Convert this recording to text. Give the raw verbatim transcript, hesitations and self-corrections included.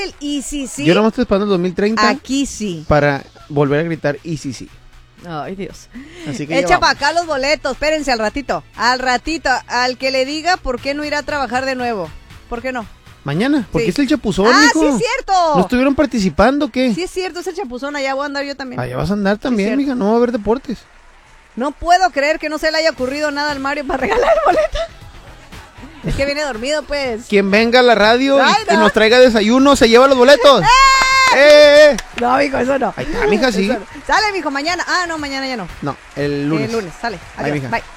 el Easy sí. Yo no me estoy esperando el dos mil treinta. Aquí sí. Para volver a gritar Easy sí. Ay, Dios. Así que echa para acá los boletos, espérense al ratito. Al ratito, al que le diga por qué no irá a trabajar de nuevo. ¿Por qué no? Mañana, porque sí. es el chapuzón, Ah, mijo. sí es cierto. ¿No estuvieron participando o qué? Sí es cierto, es el chapuzón, allá voy a andar yo también. Allá vas a andar también, sí, mija, no va a haber deportes. No puedo creer que no se le haya ocurrido nada al Mario para regalar boletos. Es que viene dormido, pues. Quien venga a la radio Ay, y, no. y nos traiga desayuno se lleva los boletos. ¡Eh! ¡Eh! eh! No, mijo, eso no. Ahí está, mija, sí. Eso no. Sale, mijo, mañana. Ah, no, mañana ya no. No, el lunes. El lunes, sale. Ay, Adiós, mija. bye.